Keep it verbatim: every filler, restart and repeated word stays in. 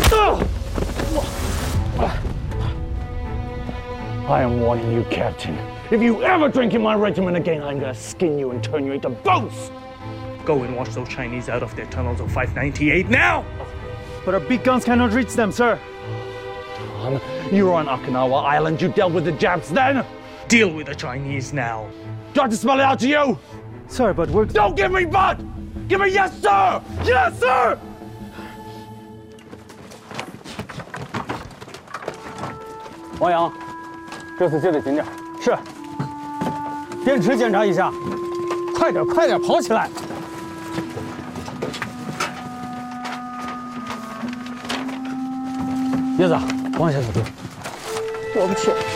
I am warning you, Captain. If you ever drink in my regiment again, I'm gonna skin you and turn you into bones. Go and wash those Chinese out of their tunnels of five ninety-eight now! But our big guns cannot reach them, sir. Tom, you were on Okinawa Island. You dealt with the Japs then. Deal with the Chinese now. Do I have to spell it out to you? Sir, but we're... Don't give me but! Give me yes, sir! Yes, sir! 王阳，这次接得紧点。是。电池检查一下。快点，快点，跑起来！叶子，往下小心。 对不起。